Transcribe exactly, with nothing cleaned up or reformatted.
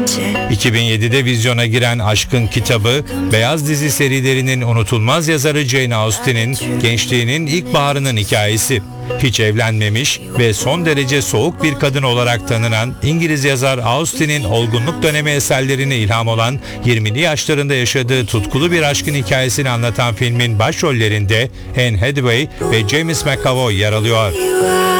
iki bin yedide vizyona giren Aşkın Kitabı, Beyaz dizi serilerinin unutulmaz yazarı Jane Austen'in gençliğinin ilkbaharının hikayesi. Hiç evlenmemiş ve son derece soğuk bir kadın olarak tanınan İngiliz yazar Austen'in olgunluk dönemi eserlerine ilham olan yirmili yaşlarında yaşadığı tutkulu bir aşkın hikayesini anlatan filmin başrollerinde Anne Hathaway ve James McAvoy yer alıyor.